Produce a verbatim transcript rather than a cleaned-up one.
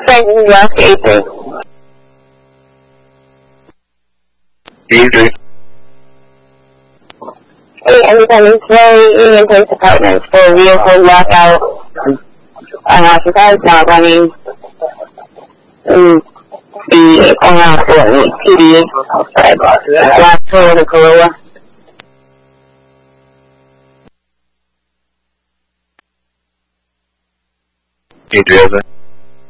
Franklin last April. Easy. Hey, Independence Way, Union Police Department for vehicle lockout. Unauthorized not running. Mm. The uh, P D last tour the Corolla. New Jersey.